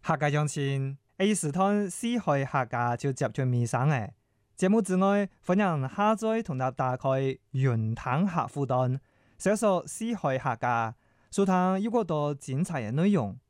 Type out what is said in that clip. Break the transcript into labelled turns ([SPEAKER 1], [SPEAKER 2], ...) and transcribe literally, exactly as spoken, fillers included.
[SPEAKER 1] 客家鄉親，A 時段四海客家就接住尾聲誒。節目之外，歡迎下載同大打開雲聽客戶端，搜索四海客家，收聽有更多精彩嘅內容。